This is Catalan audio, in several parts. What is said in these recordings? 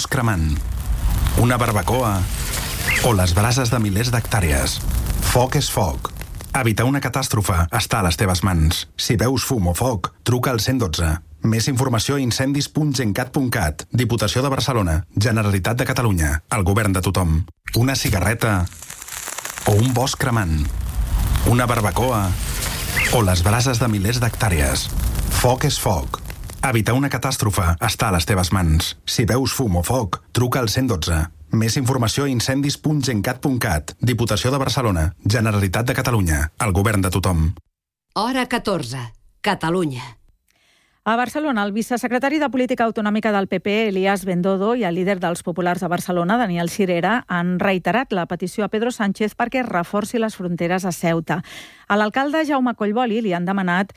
bosc cremant, una barbacoa o les brases de milers d'hectàrees. Foc és foc. Evitar una catàstrofe està a les teves mans. Si veus fum o foc, truca al 112. Més informació a incendis.gencat.cat. Diputació de Barcelona, Generalitat de Catalunya, el govern de tothom. Una cigarreta o un bosc cremant, una barbacoa o les brases de milers d'hectàrees. Foc és foc. Evitar una catàstrofe està a les teves mans. Si veus fum o foc, truca al 112. Més informació a incendis.gencat.cat. Diputació de Barcelona, Generalitat de Catalunya, el govern de tothom. Hora 14. Catalunya. A Barcelona, el vicesecretari de Política Autonòmica del PP, Elías Bendodo, i el líder dels populars de Barcelona, Daniel Sirera, han reiterat la petició a Pedro Sánchez perquè reforci les fronteres a Ceuta. A l'alcalde Jaume Collboni li han demanat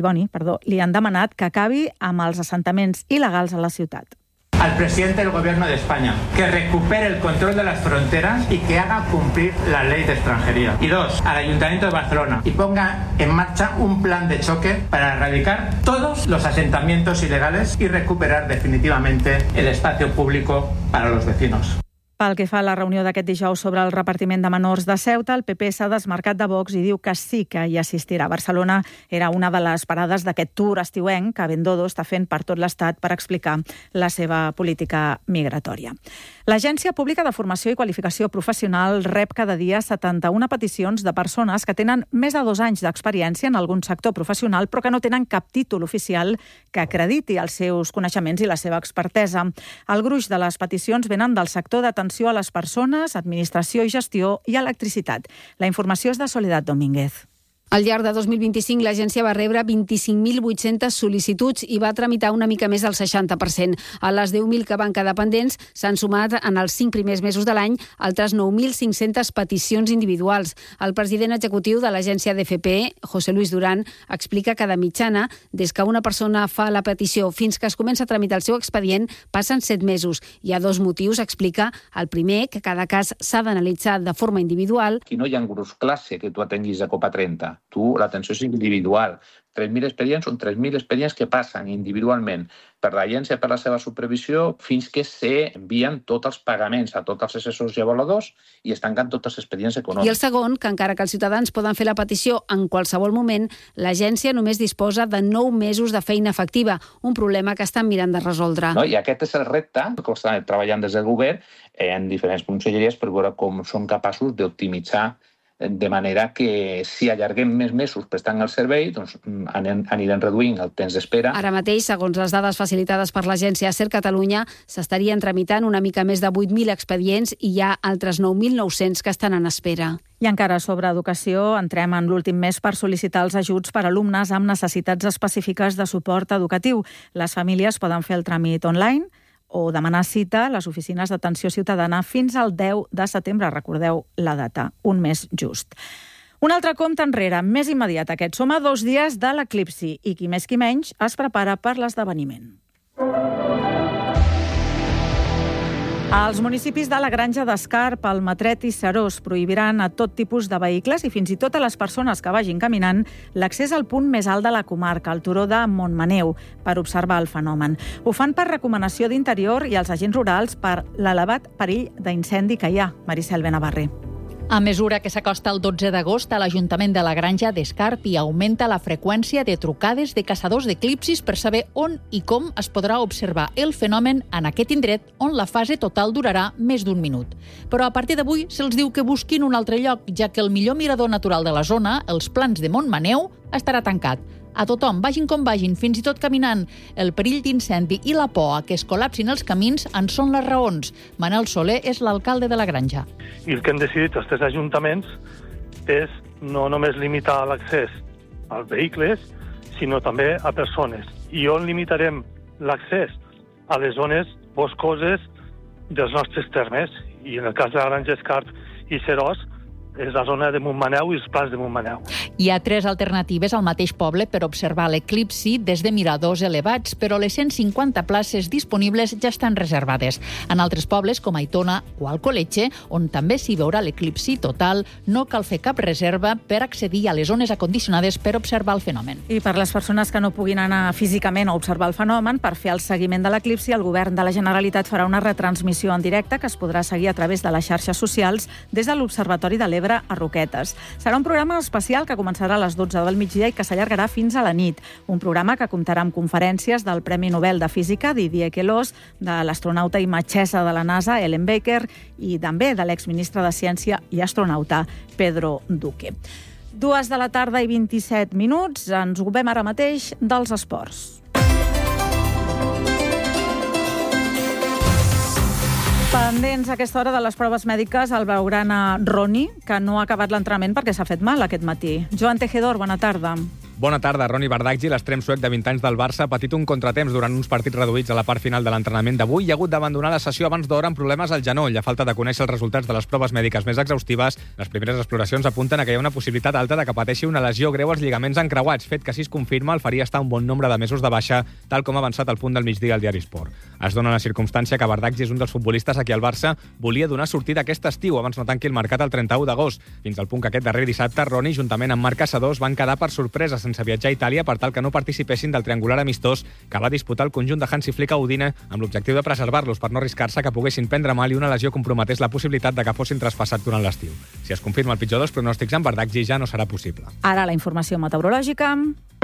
que acabi amb els assentaments il·legals a la ciutat. Al presidente del Gobierno de España que recupere el control de las fronteras y que haga cumplir la ley de extranjería. Y 2, al Ayuntamiento de Barcelona y ponga en marcha un plan de choque para erradicar todos los asentamientos ilegales y recuperar definitivamente el espacio público para los vecinos. Pel que fa a la reunió d'aquest dijous sobre el repartiment de menors de Ceuta, el PP s'ha desmarcat de Vox i diu que sí que hi assistirà. Barcelona era una de les parades d'aquest tour estiuenc que Bendodo està fent per tot l'Estat per explicar la seva política migratòria. L'Agència Pública de Formació i Qualificació Professional rep cada dia 71 peticions de persones que tenen més de 2 anys d'experiència en algun sector professional però que no tenen cap títol oficial que acrediti els seus coneixements i la seva expertesa. El gruix de les peticions venen del sector d'atenció a les persones, administració i gestió i electricitat. La informació és de Soledad Domínguez. Al llarg de 2025, l'agència va rebre 25.800 sol·licituds i va tramitar una mica més del 60%. A les 10.000 que van quedar pendents s'han sumat en els 5 primers mesos de l'any altres 9.500 peticions individuals. El president executiu de l'agència d'FP, José Luis Durán, explica que de mitjana, des que una persona fa la petició fins que es comença a tramitar el seu expedient, passen 7 mesos. Hi ha 2 motius, explica. El primer, que cada cas s'ha d'analitzar de forma individual. Aquí no hi ha grups classe que tu atenguis a Copa 30. L'atenció és individual. 3.000 expedients són 3.000 expedients que passen individualment per l'agència, per la seva supervisió, fins que s'envien tots els pagaments a tots els assessors i avaluadors i es tanquen tots els expedients econòmics. I el segon, que encara que els ciutadans poden fer la petició en qualsevol moment, l'agència només disposa de 9 mesos de feina efectiva, un problema que estan mirant de resoldre. I aquest és el repte que estan treballant des del govern en diferents conselleries per veure com són capaços d'optimitzar de manera que si allarguem més mesos prestant el servei, doncs anirem reduint el temps d'espera. Ara mateix, segons les dades facilitades per l'agència CERT Catalunya, s'estarien tramitant una mica més de 8.000 expedients i hi ha altres 9.900 que estan en espera. I encara sobre educació, entrem en l'últim mes per sol·licitar els ajuts per a alumnes amb necessitats específiques de suport educatiu. Les famílies poden fer el tràmit online o demanar cita a les oficines d'atenció ciutadana fins al 10 de setembre. Recordeu la data, un mes just. Un altre compte enrere, més immediat aquest. Som a 2 dies de l'eclipsi i qui més qui menys es prepara per l'esdeveniment. Els municipis de la Granja d'Escarp, Almatret i Seròs prohibiran a tot tipus de vehicles i fins i tot a les persones que vagin caminant l'accés al punt més alt de la comarca, el turó de Montmaneu, per observar el fenomen. Ho fan per recomanació d'Interior i els agents rurals per l'elevat perill d'incendi que hi ha. Maricel Benavarri. A mesura que s'acosta el 12 d'agost, a l'Ajuntament de la Granja d'Escarp hi augmenta la freqüència de trucades de caçadors d'eclipsis per saber on i com es podrà observar el fenomen en aquest indret on la fase total durarà més d'1 minut. Però a partir d'avui se'ls diu que busquin un altre lloc, ja que el millor mirador natural de la zona, els Plans de Montmaneu, estarà tancat. A tothom, vagin com vagin, fins i tot caminant. El perill d'incendi i la por a que es col·lapsin els camins en són les raons. Manel Soler és l'alcalde de la Granja. I el que han decidit els 3 ajuntaments és no només limitar l'accés als vehicles, sinó també a persones. I on limitarem l'accés? A les zones boscoses dels nostres termes. I en el cas de la Granja Escarp i Seròs, és la zona de Montmaneu i els plans de Montmaneu. Hi ha 3 alternatives al mateix poble per observar l'eclipsi des de miradors elevats, però les 150 places disponibles ja estan reservades. En altres pobles, com Aitona o Alcoletge, on també s'hi veurà l'eclipsi total, no cal fer cap reserva per accedir a les zones acondicionades per observar el fenomen. I per les persones que no puguin anar físicament a observar el fenomen, per fer el seguiment de l'eclipsi, el govern de la Generalitat farà una retransmissió en directe que es podrà seguir a través de les xarxes socials des de l'Observatori de l'Ebre a Roquetes. Serà un programa especial que començarà a les 12 del migdia i que s'allargarà fins a la nit. Un programa que comptarà amb conferències del Premi Nobel de Física Didier Queloz, de l'astronauta i metgessa de la NASA Ellen Baker i també de l'exministre de Ciència i astronauta Pedro Duque. 2 de la tarda i 27 minuts. Ens ocupem ara mateix dels esports. Pendents a aquesta hora de les proves mèdiques al blaugrana Roni, que no ha acabat l'entrenament perquè s'ha fet mal aquest matí. Joan Tejedor, bona tarda. Bona tarda. Roni Bardghji, l'extrem suec de 20 anys del Barça, ha patit un contratemps durant uns partits reduïts a la part final de l'entrenament d'avui i ha hagut d'abandonar la sessió abans d'hora amb problemes al genoll. A falta de conèixer els resultats de les proves mèdiques més exhaustives, les primeres exploracions apunten a que hi ha una possibilitat alta de que pateixi una lesió greu als lligaments encreuats, fet que, si es confirma, el faria estar un bon nombre de mesos de baixa, tal com ha avançat al punt del migdia al diari Sport. Es dona la circumstància que Bardghji és un dels futbolistes a qui el Barça volia donar sortida aquest estiu, abans no tanqui el mercat el 31 d'agost. Fins al punt que aquest darrer dissabte, Roni, juntament amb Marc Caçadors, van quedar per sorpresa sense viatjar a Itàlia per tal que no participessin del triangular amistós que va disputar el conjunt de Hansi Flick a Udine amb l'objectiu de preservar-los per no arriscar-se que poguessin prendre mal i una lesió comprometés la possibilitat de que fossin traspassats durant l'estiu. Si es confirma el pitjor dels pronòstics en Bardghji, ja no serà possible. Ara la informació meteorològica.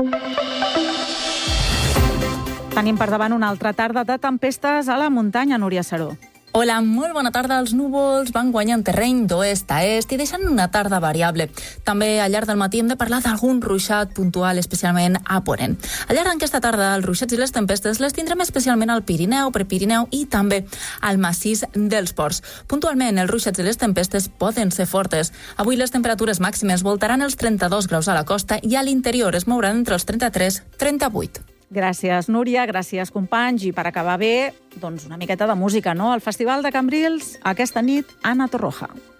Tenim per davant una altra tarda de tempestes a la muntanya, Núria Saró. Hola, molt bona tarda. Els núvols van guanyant terreny d'oest a est i deixant una tarda variable. També al llarg del matí hem de parlar d'algun ruixat puntual, especialment a Ponent. Al llarg d'aquesta tarda, els ruixats i les tempestes les tindrem especialment al Pirineu, Prepirineu i també al massís dels Ports. Puntualment, els ruixats i les tempestes poden ser fortes. Avui les temperatures màximes voltaran els 32 graus a la costa i a l'interior es mouran entre els 33 i 38. Gràcies, Núria, gràcies, companys. I per acabar bé, doncs una miqueta de música, no? El Festival de Cambrils, aquesta nit, Ana Torroja.